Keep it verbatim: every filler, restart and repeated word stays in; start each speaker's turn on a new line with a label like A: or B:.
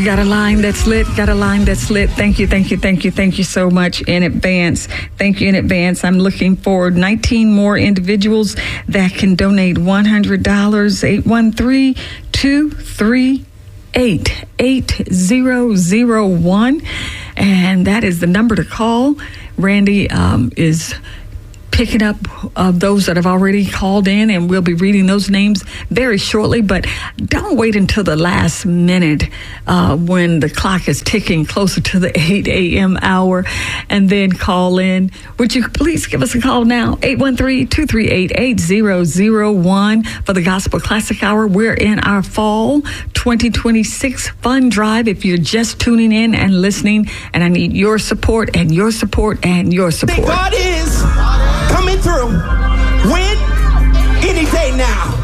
A: Got a line that's lit, got a line that's lit. Thank you, thank you, thank you, thank you so much in advance. Thank you in advance. I'm looking for nineteen more individuals that can donate one hundred dollars. eight one three, two three eight, eight zero zero one. And that is the number to call. Randy um, is picking up uh, those that have already called in, and we'll be reading those names very shortly. But don't wait until the last minute uh, when the clock is ticking closer to the eight a.m. hour and then call in. Would you please give us a call now? eight one three, two three eight, eight zero zero one for the Gospel Classic Hour. We're in our fall twenty twenty-six fun drive. If you're just tuning in and listening, and I need your support and your support and your support.
B: God is coming through. When? Any day now.